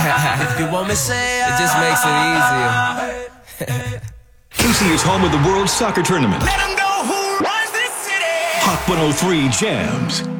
If you want me, say It just makes it easier. Casey is home with the World Soccer Tournament. let 'em know who runs this city. Hot 103 Jams.